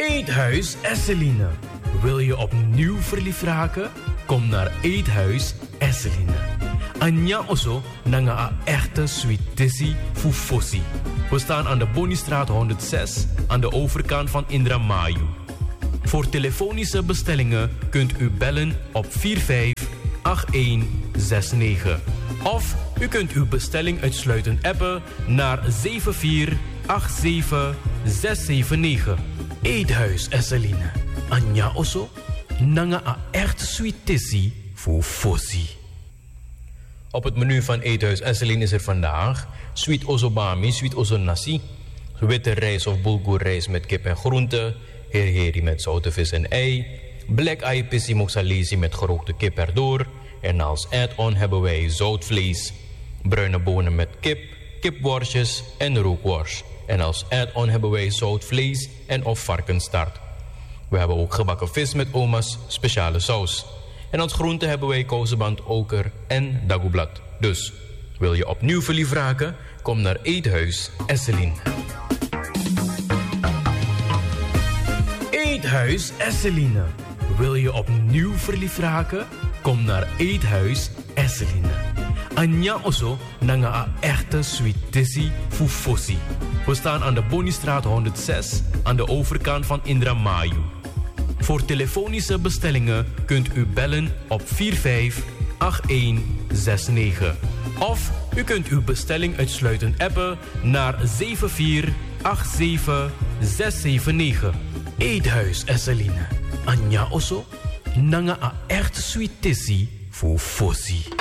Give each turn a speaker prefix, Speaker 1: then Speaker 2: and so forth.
Speaker 1: Eethuis Esseline. Wil je opnieuw verliefd raken? Kom naar Eethuis Esseline. Anja Osso nanga a echte sweetissie fufosi. We staan aan de Bonistraat 106 aan de overkant van Indramayu. Voor telefonische bestellingen kunt u bellen op 458169. Of u kunt uw bestelling uitsluitend appen naar 7487679. Eethuis Esseline. Anja Osso nanga a echte sweetissie fufosi. Op het menu van Eethuis Esseline is er vandaag sweet osobami, sweet ozonasi, witte rijst of bulgurrijst met kip en groenten, herheri met zoute vis en ei, black eye pissi moxalesi met gerookte kip erdoor en als add-on hebben wij zoutvlees, bruine bonen met kip, kipworstjes en rookworst. En als add-on hebben wij zoutvlees en of varkensstart. We hebben ook gebakken vis met oma's speciale saus. En als groente hebben wij kozenband, oker en dagublad. Dus, wil je opnieuw verliefd raken? Kom naar Eethuis Esseline. Eethuis Esseline. Wil je opnieuw verliefd raken? Kom naar Eethuis Esseline. Anja Osso nanga a echte sweetissie fufosi. We staan aan de Bonistraat 106 aan de overkant van Indramayu. Voor telefonische bestellingen kunt u bellen op 458169. Of u kunt uw bestelling uitsluitend appen naar 7487679. Eethuis Esseline. Anja Osso nanga a echt sweetissie fufosi.